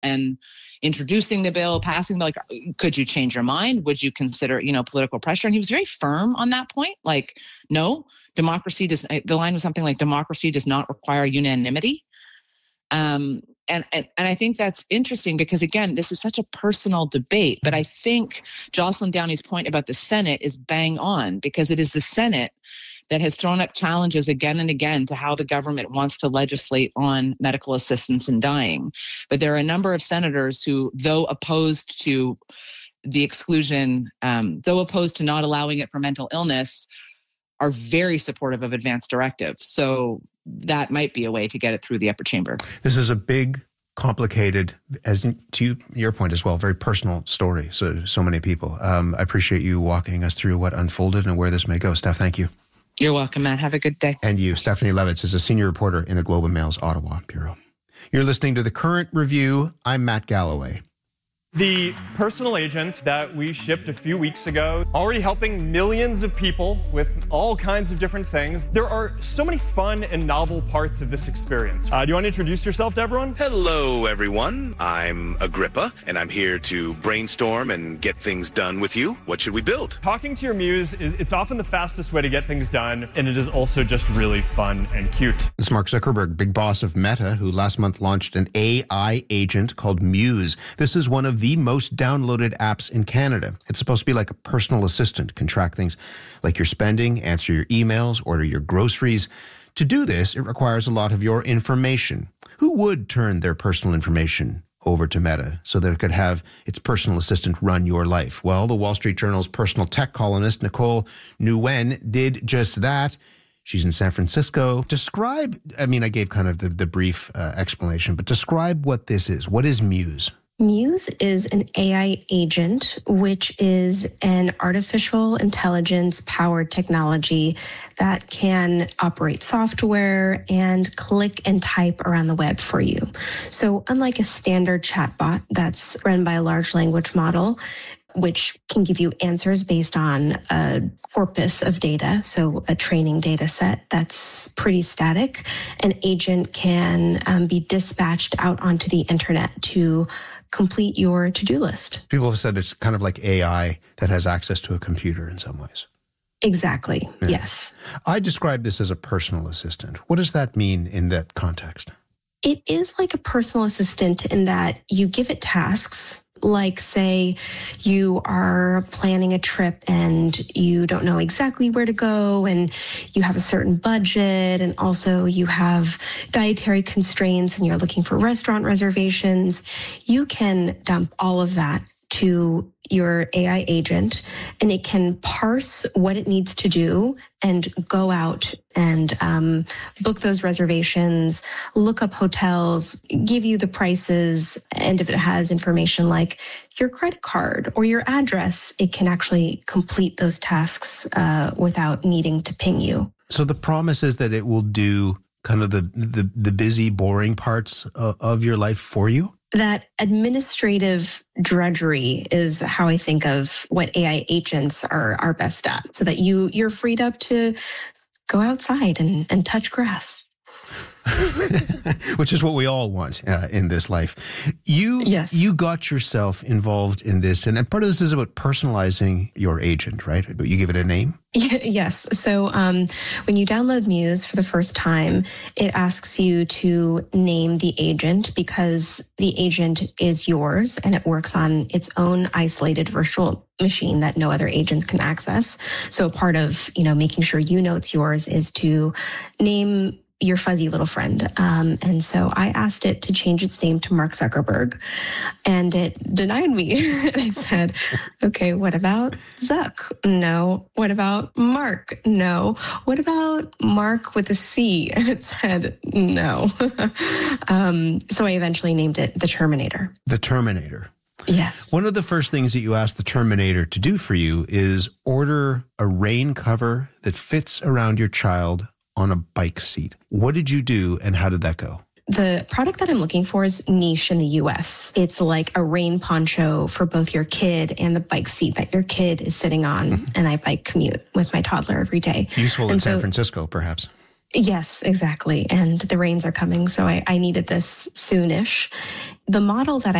and introducing the bill, passing the, like, could you change your mind? Would you consider, political pressure? And he was very firm on that point. Like, no, the line was something like, democracy does not require unanimity. And I think that's interesting because, again, this is such a personal debate. But I think Jocelyn Downey's point about the Senate is bang on, because it is the Senate that has thrown up challenges again and again to how the government wants to legislate on medical assistance in dying. But there are a number of senators who, though opposed to the exclusion, though opposed to not allowing it for mental illness, are very supportive of advanced directive. So that might be a way to get it through the upper chamber. This is a big, complicated, as to your point as well, very personal story. So many people. I appreciate you walking us through what unfolded and where this may go. Steph, thank you. You're welcome, Matt. Have a good day. And you, Stephanie Levitz, is a senior reporter in the Globe and Mail's Ottawa bureau. You're listening to The Current Review. I'm Matt Galloway. The personal agent that we shipped a few weeks ago, already helping millions of people with all kinds of different things. There are so many fun and novel parts of this experience. Do you want to introduce yourself to everyone? Hello, everyone. I'm Agrippa, and I'm here to brainstorm and get things done with you. What should we build? Talking to your muse, it's often the fastest way to get things done, and it is also just really fun and cute. This is Mark Zuckerberg, big boss of Meta, who last month launched an AI agent called Muse. This is one of the most downloaded apps in Canada. It's supposed to be like a personal assistant, can track things like your spending, answer your emails, order your groceries. To do this, it requires a lot of your information. Who would turn their personal information over to Meta so that it could have its personal assistant run your life? Well, the Wall Street Journal's personal tech columnist, Nicole Nguyen, did just that. She's in San Francisco. I gave kind of the brief explanation, but describe what this is. What is Muse? Muse is an AI agent, which is an artificial intelligence-powered technology that can operate software and click and type around the web for you. So unlike a standard chatbot that's run by a large language model, which can give you answers based on a corpus of data, so a training data set that's pretty static, an agent can be dispatched out onto the internet to complete your to-do list. People have said it's kind of like AI that has access to a computer in some ways. Exactly, yeah. Yes. I describe this as a personal assistant. What does that mean in that context? It is like a personal assistant in that you give it tasks, like say you are planning a trip and you don't know exactly where to go and you have a certain budget and also you have dietary constraints and you're looking for restaurant reservations. You can dump all of that to your AI agent and it can parse what it needs to do and go out and book those reservations, look up hotels, give you the prices, and if it has information like your credit card or your address, it can actually complete those tasks without needing to ping you. So the promise is that it will do kind of the busy, boring parts of your life for you? That administrative drudgery is how I think of what AI agents are best at, so that you're freed up to go outside and touch grass. Which is what we all want in this life. You got yourself involved in this, and part of this is about personalizing your agent, right? You give it a name? Yes. So when you download Muse for the first time, it asks you to name the agent because the agent is yours and it works on its own isolated virtual machine that no other agents can access. So part of, making sure you know it's yours is to name your fuzzy little friend. And so I asked it to change its name to Mark Zuckerberg, and it denied me. I said, okay, what about Zuck? No. What about Mark? No. What about Mark with a C? And it said, no. So I eventually named it the Terminator. The Terminator. Yes. One of the first things that you asked the Terminator to do for you is order a rain cover that fits around your child on a bike seat. What did you do and how did that go? The product that I'm looking for is niche in the US. It's like a rain poncho for both your kid and the bike seat that your kid is sitting on. And I bike commute with my toddler every day. Useful in San Francisco, perhaps. Yes, exactly. And the rains are coming, so I needed this soonish. The model that